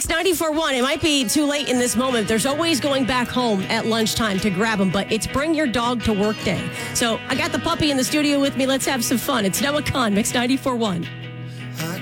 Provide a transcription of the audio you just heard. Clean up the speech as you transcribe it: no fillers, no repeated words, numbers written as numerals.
Mix 94.1. It might be too late in this moment. There's always going back home at lunchtime to grab them, but it's bring your dog to work day. So I got the puppy in the studio with me. Let's have some fun. It's Noah Kahn, Mix 94.1.